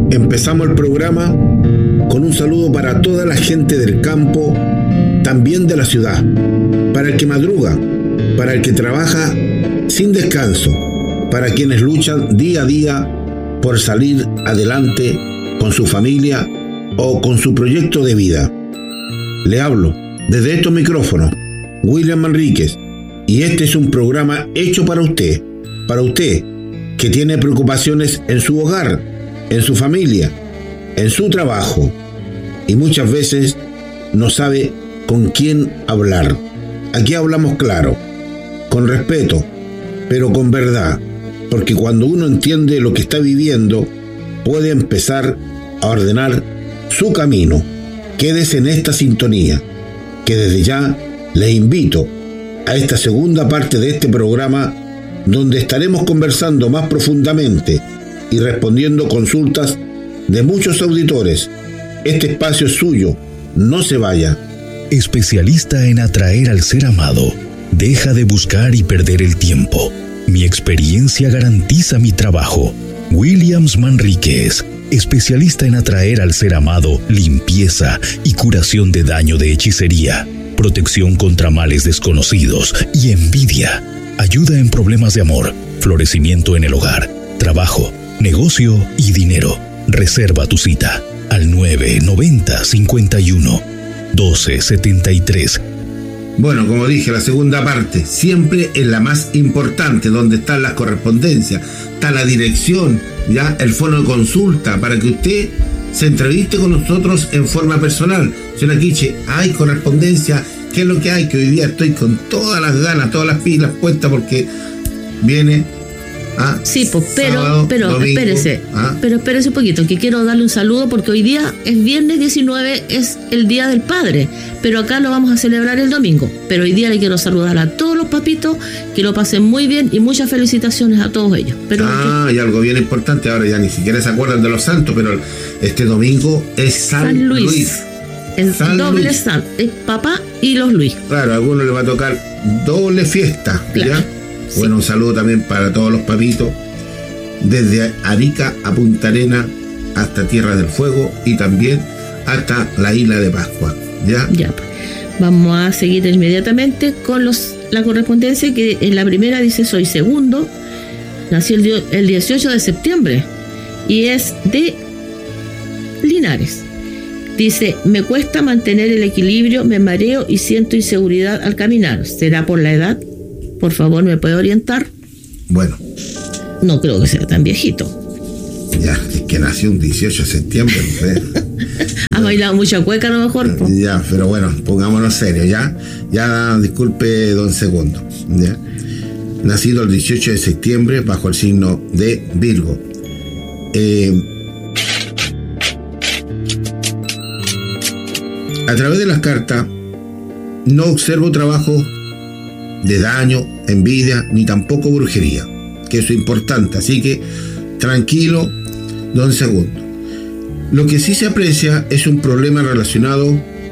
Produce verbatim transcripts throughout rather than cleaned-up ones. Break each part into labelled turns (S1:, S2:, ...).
S1: Empezamos el programa con un saludo para toda la gente del campo, también de la ciudad, para el que madruga, para el que trabaja sin descanso, para quienes luchan día a día por salir adelante con su familia o con su proyecto de vida. Le hablo desde estos micrófonos, William Manríquez, y este es un programa hecho para usted, para usted que tiene preocupaciones en su hogar, en su familia, en su trabajo, y muchas veces no sabe con quién hablar. Aquí hablamos claro, con respeto, pero con verdad, porque cuando uno entiende lo que está viviendo, puede empezar a ordenar su camino. Quédese en esta sintonía, que desde ya les invito a esta segunda parte de este programa, donde estaremos conversando más profundamente y respondiendo consultas de muchos auditores. Este espacio es suyo, no se vaya.
S2: Especialista en atraer al ser amado. Deja de buscar y perder el tiempo. Mi experiencia garantiza mi trabajo. Williams Manríquez, especialista en atraer al ser amado, limpieza y curación de daño de hechicería, protección contra males desconocidos y envidia, ayuda en problemas de amor, florecimiento en el hogar, trabajo, negocio y dinero. Reserva tu cita al nueve noventa cincuenta y uno doce setenta y tres.
S1: Bueno, como dije, la segunda parte siempre es la más importante, donde están las correspondencias, está la dirección, ya el fono de consulta, para que usted se entreviste con nosotros en forma personal. Señora Quiche, hay correspondencia, ¿qué es lo que hay? Que hoy día estoy con todas las ganas, todas las pilas puestas, porque viene... Ah,
S3: sí, pues, pero,
S1: sábado,
S3: pero,
S1: domingo,
S3: espérese,
S1: ah.
S3: pero espérese un poquito, que quiero darle un saludo, porque hoy día es viernes diecinueve, es el Día del Padre, pero acá lo vamos a celebrar el domingo. Pero hoy día le quiero saludar a todos los papitos, que lo pasen muy bien y muchas felicitaciones a todos ellos. Pero
S1: ah, aquí, y algo bien importante, ahora ya ni siquiera se acuerdan de los santos, pero este domingo es San, San Luis. Luis.
S3: Es San doble Luis. San, es papá y los Luis.
S1: Claro, a algunos les va a tocar doble fiesta, claro. ¿Ya? Sí. Bueno, un saludo también para todos los papitos, desde Arica a Punta Arena hasta Tierra del Fuego y también hasta la isla de Pascua. ¿Ya?
S3: Ya, vamos a seguir inmediatamente con los la correspondencia, que en la primera dice: soy segundo, nací el, el dieciocho de septiembre y es de Linares. Dice: me cuesta mantener el equilibrio, me mareo y siento inseguridad al caminar. ¿Será por la edad? Por favor, ¿me puede orientar?
S1: Bueno.
S3: No creo que sea tan viejito.
S1: Ya, es que nació un dieciocho de septiembre, no sé.
S3: Ha bailado mucha cueca a lo mejor. Po.
S1: Ya, pero bueno, pongámonos serios, ¿ya? Ya, disculpe, don Segundo. ¿Ya? Nacido el dieciocho de septiembre bajo el signo de Virgo. Eh, a través de las cartas, no observo trabajo de daño, envidia, ni tampoco brujería, que eso es importante, así que tranquilo, don Segundo. Lo que sí se aprecia es un problema relacionado,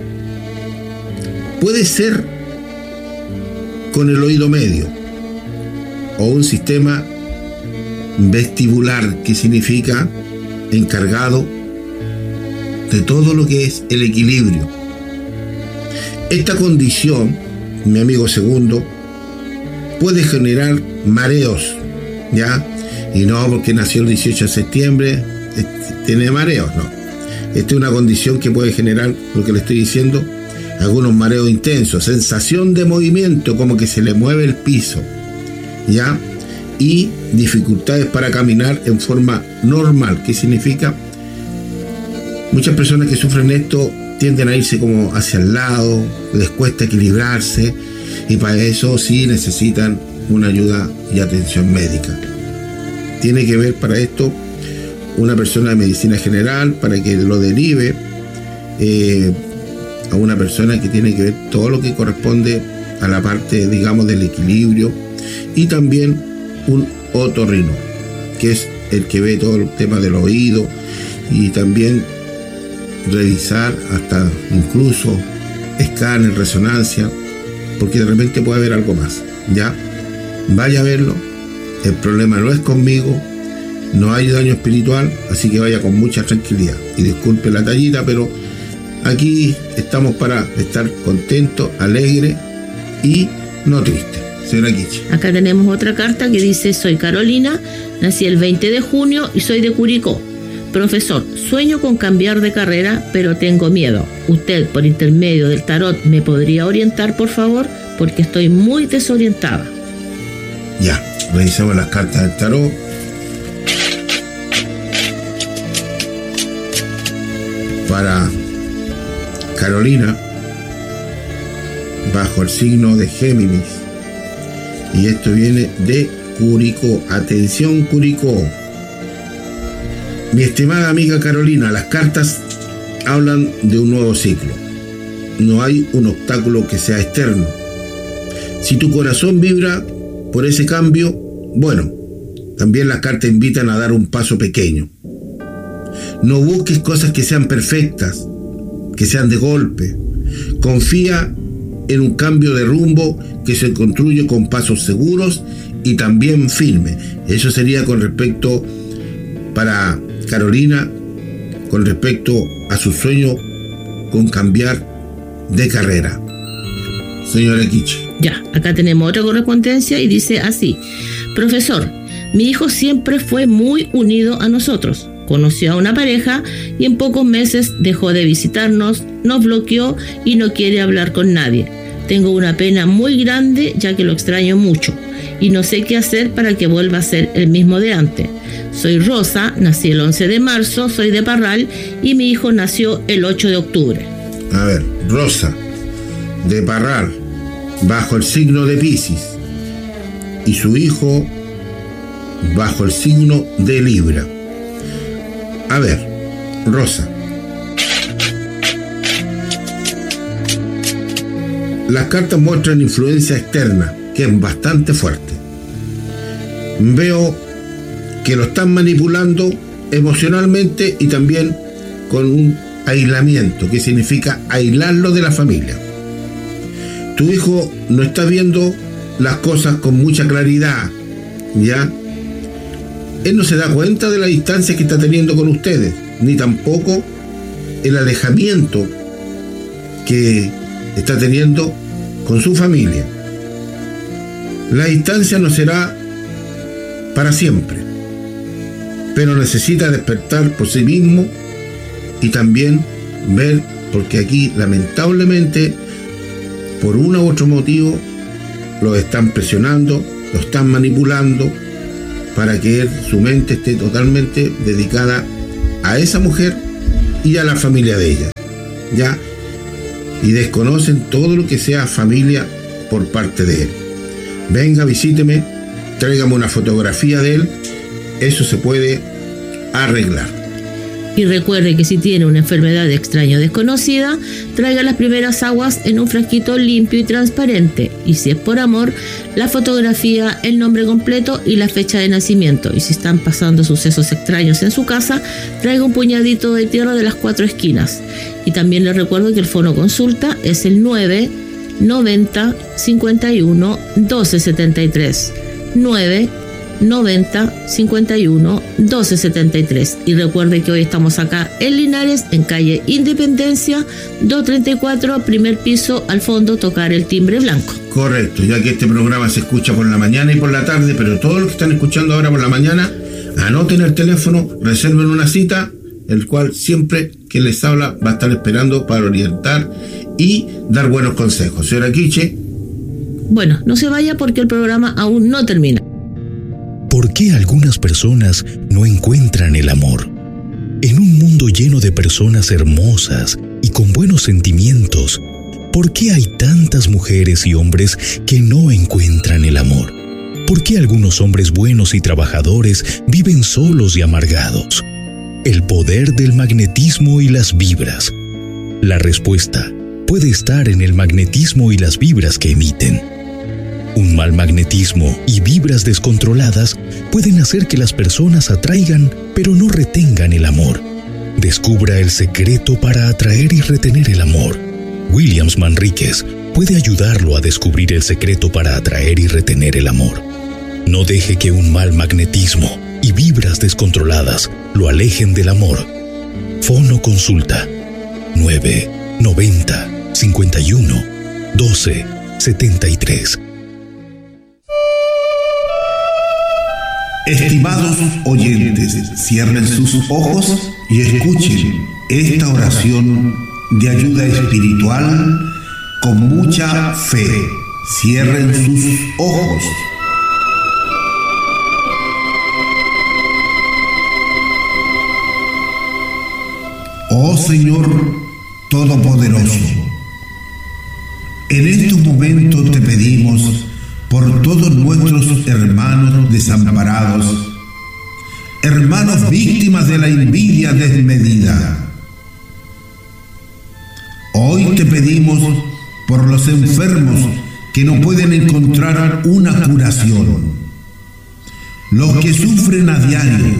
S1: puede ser con el oído medio o un sistema vestibular, que significa encargado de todo lo que es el equilibrio. Esta condición, mi amigo Segundo, puede generar mareos, ¿ya? Y no porque nació el dieciocho de septiembre tiene mareos, no. Esta es una condición que puede generar, lo que le estoy diciendo, algunos mareos intensos, sensación de movimiento, como que se le mueve el piso, ¿ya? Y dificultades para caminar en forma normal. ¿Qué significa? Muchas personas que sufren esto tienden a irse como hacia el lado, les cuesta equilibrarse, y para eso sí necesitan una ayuda y atención médica. Tiene que ver para esto una persona de medicina general, para que lo derive eh, a una persona que tiene que ver todo lo que corresponde a la parte, digamos, del equilibrio, y también un otorrino, que es el que ve todo el tema del oído, y también revisar hasta incluso escáner, resonancia, porque de repente puede haber algo más. Ya, vaya a verlo. El problema no es conmigo, no hay daño espiritual, así que vaya con mucha tranquilidad. Y disculpe la tallita, pero aquí estamos para estar contentos, alegres y no tristes. Señora Kichi.
S3: Acá tenemos otra carta que dice: soy Carolina, nací el veinte de junio y soy de Curicó. Profesor, sueño con cambiar de carrera, pero tengo miedo. ¿Usted, por intermedio del tarot, me podría orientar, por favor? Porque estoy muy desorientada.
S1: Ya, revisamos las cartas del tarot. Para Carolina, bajo el signo de Géminis, y esto viene de Curicó. Atención, Curicó. Mi estimada amiga Carolina, las cartas hablan de un nuevo ciclo. No hay un obstáculo que sea externo. Si tu corazón vibra por ese cambio, bueno, también las cartas invitan a dar un paso pequeño. No busques cosas que sean perfectas, que sean de golpe. Confía en un cambio de rumbo que se construye con pasos seguros y también firmes. Eso sería con respecto para Carolina, con respecto a su sueño con cambiar de carrera. Señora Kichi.
S3: Ya, acá tenemos otra correspondencia y dice así: profesor, mi hijo siempre fue muy unido a nosotros. Conoció a una pareja y en pocos meses dejó de visitarnos, nos bloqueó y no quiere hablar con nadie. Tengo una pena muy grande ya que lo extraño mucho y no sé qué hacer para que vuelva a ser el mismo de antes. Soy Rosa, nací el once de marzo, soy de Parral y mi hijo nació el ocho de octubre.
S1: A ver, Rosa, de Parral, bajo el signo de Piscis, y su hijo bajo el signo de Libra. A ver, Rosa, las cartas muestran influencia externa, que es bastante fuerte. Veo que lo están manipulando emocionalmente y también con un aislamiento, que significa aislarlo de la familia. Tu hijo no está viendo las cosas con mucha claridad, ¿ya? Él no se da cuenta de la distancia que está teniendo con ustedes, ni tampoco el alejamiento que está teniendo con su familia. La distancia no será para siempre, pero necesita despertar por sí mismo y también ver, porque aquí lamentablemente por uno u otro motivo lo están presionando, lo están manipulando para que él, su mente esté totalmente dedicada a esa mujer y a la familia de ella, ¿ya? Y desconocen todo lo que sea familia por parte de él. Venga, visíteme, tráigame una fotografía de él, eso se puede arreglar.
S3: Y recuerde que si tiene una enfermedad extraña o desconocida, traiga las primeras aguas en un frasquito limpio y transparente. Y si es por amor, la fotografía, el nombre completo y la fecha de nacimiento. Y si están pasando sucesos extraños en su casa, traiga un puñadito de tierra de las cuatro esquinas. Y también les recuerdo que el fono consulta es el nueve noventa cincuenta y uno doce setenta y tres. nueve noventa cincuenta y uno doce setenta y tres. Y recuerde que hoy estamos acá en Linares, en calle Independencia doscientos treinta y cuatro, primer piso, al fondo, tocar el timbre blanco.
S1: Correcto, ya que este programa se escucha por la mañana y por la tarde, pero todos los que están escuchando ahora por la mañana, anoten el teléfono, reserven una cita, el cual siempre que les habla va a estar esperando para orientar y dar buenos consejos. Señora Kichi.
S3: Bueno, no se vaya porque el programa aún no termina.
S2: ¿Por qué algunas personas no encuentran el amor? En un mundo lleno de personas hermosas y con buenos sentimientos, ¿por qué hay tantas mujeres y hombres que no encuentran el amor? ¿Por qué algunos hombres buenos y trabajadores viven solos y amargados? El poder del magnetismo y las vibras. La respuesta puede estar en el magnetismo y las vibras que emiten. Un mal magnetismo y vibras descontroladas pueden hacer que las personas atraigan, pero no retengan el amor. Descubra el secreto para atraer y retener el amor. Williams Manríquez puede ayudarlo a descubrir el secreto para atraer y retener el amor. No deje que un mal magnetismo y vibras descontroladas lo alejen del amor. Fono Consulta nueve noventa cincuenta y uno doce setenta y tres.
S1: Estimados oyentes, cierren sus ojos y escuchen esta oración de ayuda espiritual con mucha fe. Cierren sus ojos. Oh Señor Todopoderoso, en estos momentos te pedimos por todos nuestros hermanos desamparados, hermanos víctimas de la envidia desmedida. Hoy te pedimos por los enfermos que no pueden encontrar una curación, los que sufren a diario.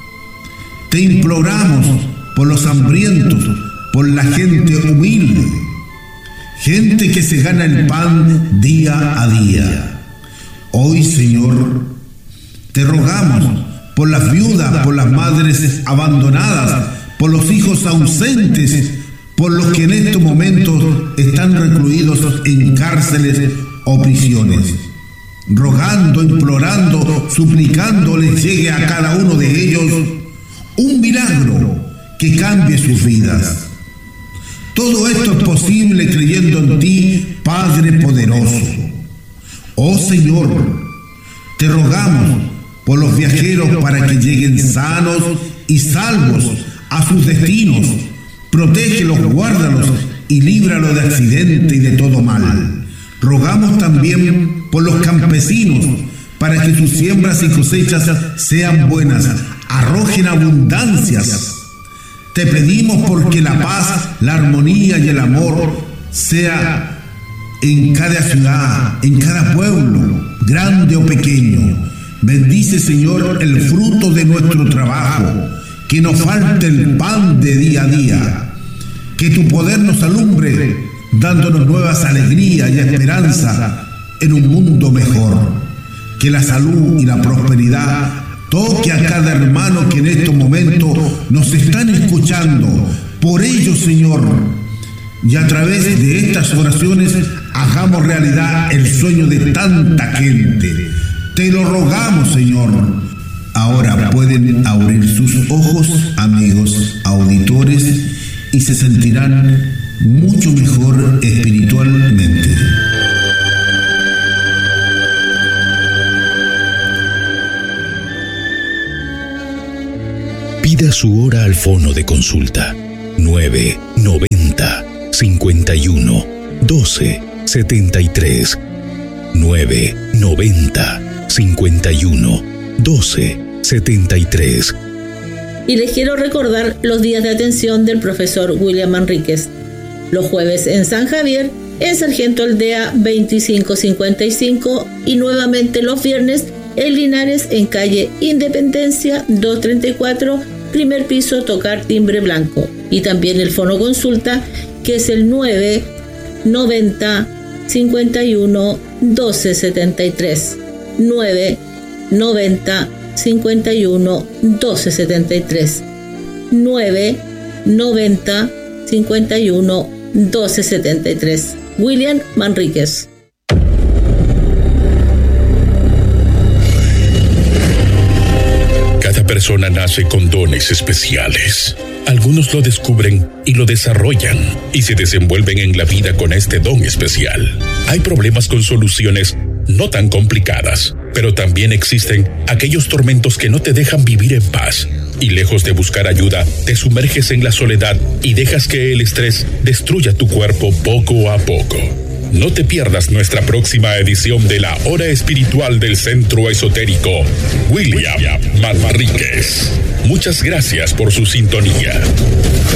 S1: Te imploramos por los hambrientos, por la gente humilde, gente que se gana el pan día a día. Hoy, Señor, te rogamos por las viudas, por las madres abandonadas, por los hijos ausentes, por los que en estos momentos están recluidos en cárceles o prisiones. Rogando, implorando, suplicando les llegue a cada uno de ellos un milagro que cambie sus vidas. Todo esto es posible creyendo en ti, Padre poderoso. Oh Señor, te rogamos por los viajeros para que lleguen sanos y salvos a sus destinos. Protégelos, guárdalos y líbralos de accidente y de todo mal. Rogamos también por los campesinos para que sus siembras y cosechas sean buenas, arrojen abundancias. Te pedimos porque la paz, la armonía y el amor sea en cada ciudad, en cada pueblo, grande o pequeño. Bendice, Señor, el fruto de nuestro trabajo, que nos falte el pan de día a día, que tu poder nos alumbre, dándonos nuevas alegrías y esperanza en un mundo mejor. Que la salud y la prosperidad toque a cada hermano que en estos momentos nos están escuchando. Por ello, Señor, y a través de estas oraciones hagamos realidad el sueño de tanta gente. Te lo rogamos, Señor. Ahora pueden abrir sus ojos, amigos auditores, y se sentirán mucho mejor espiritualmente.
S2: Pida su hora al fono de consulta nueve noventa cincuenta y uno doce setenta y tres. nueve noventa cincuenta y uno doce setenta y tres.
S3: Y les quiero recordar los días de atención del profesor William Manríquez. Los jueves en San Javier, en Sargento Aldea veinticinco cincuenta y cinco, y nuevamente los viernes en Linares, en calle Independencia doscientos treinta y cuatro, primer piso, tocar timbre blanco. Y también el fono consulta, que es el nueve noventa cincuenta y uno doce setenta y tres. nueve noventa cincuenta y uno doce setenta y tres. nueve noventa cincuenta y uno doce setenta y tres. William Manríquez.
S2: Cada persona nace con dones especiales. Algunos lo descubren y lo desarrollan y se desenvuelven en la vida con este don especial. Hay problemas con soluciones no tan complicadas, pero también existen aquellos tormentos que no te dejan vivir en paz. Y lejos de buscar ayuda, te sumerges en la soledad y dejas que el estrés destruya tu cuerpo poco a poco. No te pierdas nuestra próxima edición de la Hora Espiritual del Centro Esotérico William Manríquez. Muchas gracias por su sintonía.